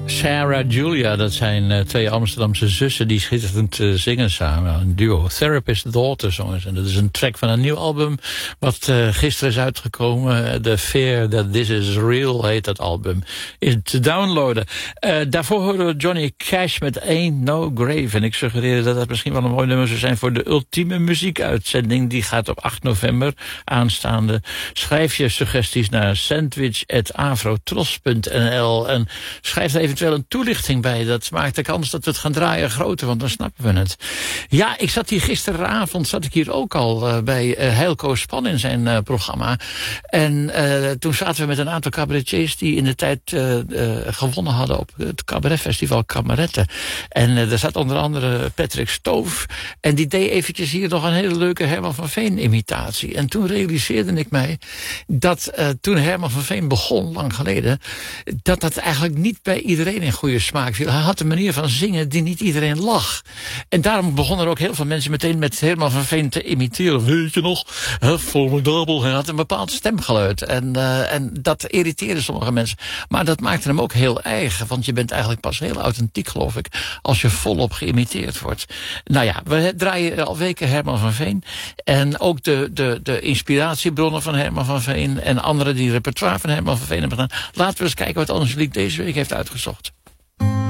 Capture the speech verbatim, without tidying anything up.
Sarah Julia, dat zijn uh, twee Amsterdamse zussen die schitterend uh, zingen samen. Een duo, Therapist Daughter zongen ze. En dat is een track van een nieuw album wat uh, gisteren is uitgekomen. The Fear That This Is Real heet dat album. Is te downloaden. Uh, daarvoor horen we Johnny Cash met Ain't No Grave. En ik suggereer dat dat misschien wel een mooi nummer zou zijn voor de ultieme muziekuitzending. Die gaat op acht november aanstaande. Schrijf je suggesties naar sandwich at afrotros punt n l en schrijf er eventueel een toelichting bij. Dat maakt de kans dat we het gaan draaien groter, want dan snappen we het. Ja, ik zat hier gisteravond, zat ik hier ook al uh, bij uh, Heilco Span in zijn uh, programma. En uh, toen zaten we met een aantal cabaretiers die in de tijd uh, uh, gewonnen hadden op het cabaretfestival Kameretten. En uh, daar zat onder andere Patrick Stoof. En die deed eventjes hier nog een hele leuke Herman van Veen imitatie. En toen realiseerde ik mij dat uh, toen Herman van Veen begon, lang geleden, dat dat eigenlijk niet bij iedereen in goede smaak viel. Hij had een manier van zingen die niet iedereen lag. En daarom begonnen er ook heel veel mensen meteen met Herman van Veen te imiteren. Weet je nog, formidabel. Hij had een bepaald stemgeluid. En, uh, en dat irriteerde sommige mensen. Maar dat maakte hem ook heel eigen. Want je bent eigenlijk pas heel authentiek, geloof ik, als je volop geïmiteerd wordt. Nou ja, we draaien al weken Herman van Veen. En ook de, de, de inspiratiebronnen van Herman van Veen en anderen die repertoire van Herman van Veen hebben gedaan. Laten we eens kijken wat Angelique deze week heeft uitgezocht.